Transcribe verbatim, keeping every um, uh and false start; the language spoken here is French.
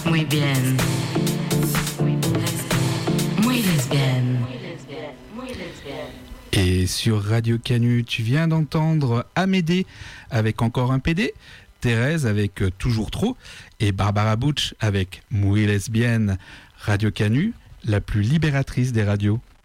Muy bien. Muy lesbienne. Et sur Radio Canu, tu viens d'entendre Amédée avec Encore un P D, Thérèse avec Toujours Trop et Barbara Butch avec Muy lesbienne. Radio Canu, la plus libératrice des radios.